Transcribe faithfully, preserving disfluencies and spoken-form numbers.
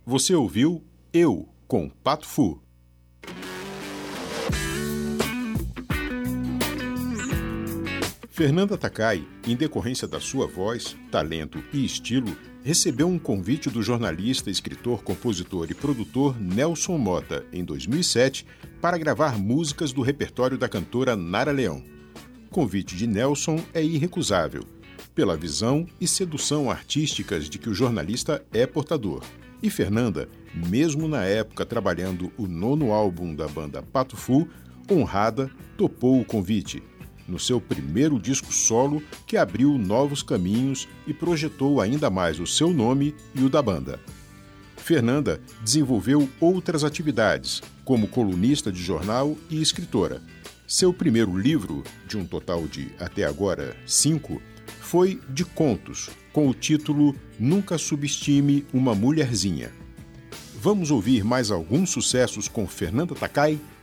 Você ouviu Eu, com Pato Fu. Fernanda Takai, em decorrência da sua voz, talento e estilo, recebeu um convite do jornalista, escritor, compositor e produtor Nelson Motta, em dois mil e sete, para gravar músicas do repertório da cantora Nara Leão. O convite de Nelson é irrecusável, pela visão e sedução artísticas de que o jornalista é portador. E Fernanda, mesmo na época trabalhando o nono álbum da banda Pato Fu, honrada, topou o convite, no seu primeiro disco solo que abriu novos caminhos e projetou ainda mais o seu nome e o da banda. Fernanda desenvolveu outras atividades, como colunista de jornal e escritora. Seu primeiro livro, de um total de, até agora, cinco, foi de contos, com o título Nunca Subestime uma Mulherzinha. Vamos ouvir mais alguns sucessos com Fernanda Takai?